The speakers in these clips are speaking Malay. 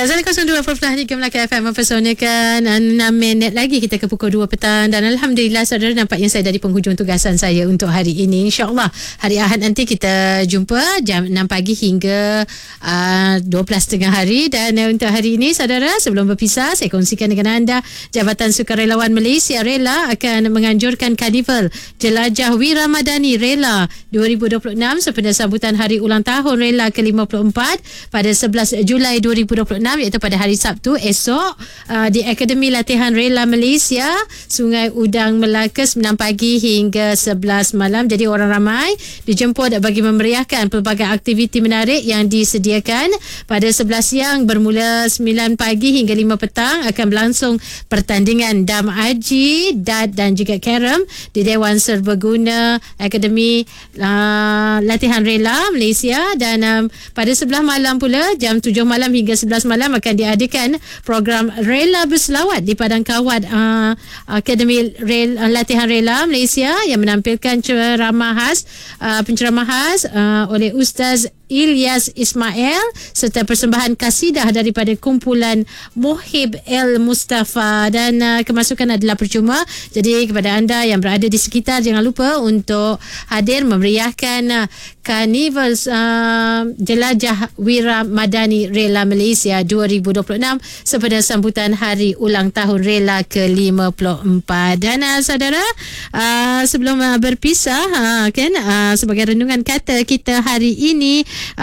102.3 Melaka FM mempersonakan 6 minit lagi kita ke pukul 2 petang dan Alhamdulillah saudara, nampaknya saya dari penghujung tugasan saya untuk hari ini. InsyaAllah hari Ahad nanti kita jumpa jam 6 pagi hingga 12.30 hari. Dan untuk hari ini saudara, sebelum berpisah, saya kongsikan dengan anda Jabatan Sukarelawan Malaysia Rela akan menganjurkan Karnival Jelajah Wira Madani Rela 2026 sempena sambutan Hari Ulang Tahun Rela ke-54 pada 11 Julai 2026, iaitu pada hari Sabtu esok di Akademi Latihan Rela Malaysia, Sungai Udang, Melaka, 9 pagi hingga 11 malam. Jadi orang ramai dijemput bagi memeriahkan pelbagai aktiviti menarik yang disediakan. Pada 11 siang bermula 9 pagi hingga 5 petang akan berlangsung pertandingan dam aji, dart dan juga carom di Dewan Serbaguna Akademi Latihan Rela Malaysia. Dan pada sebelah malam pula jam 7 malam hingga 11 malam akan diadakan program Rela Berselawat di Padang Kawat Akademi Latihan Rela Malaysia yang menampilkan penceramah khas oleh Ustaz Ilyas Ismail serta persembahan kasidah daripada kumpulan Mohib El Mustafa. Dan kemasukan adalah percuma, jadi kepada anda yang berada di sekitar jangan lupa untuk hadir memeriahkan Karnival Jelajah Wira Madani Rela Malaysia 2026 sempena sambutan Hari Ulang Tahun Rela ke-54. Dan saudara, sebelum berpisah sebagai renungan kata kita hari ini,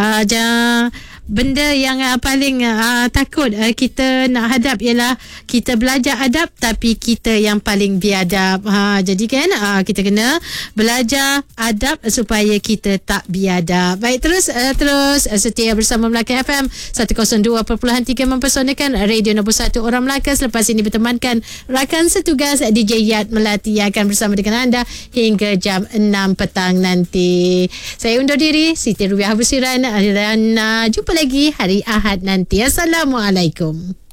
benda yang paling takut kita nak hadap ialah kita belajar adab tapi kita yang paling biadab. Jadi kan kita kena belajar adab supaya kita tak biadab. Baik, terus setia bersama Melaka FM 102.3 mempersonakan radio nombor 1 orang Melaka. Selepas ini bertemankan rakan setugas DJ Yat Melati yang akan bersama dengan anda hingga jam 6 petang nanti. Saya undur diri, Siti Rubiah Busiran, dan jumpa lagi hari Ahad nanti. Assalamualaikum.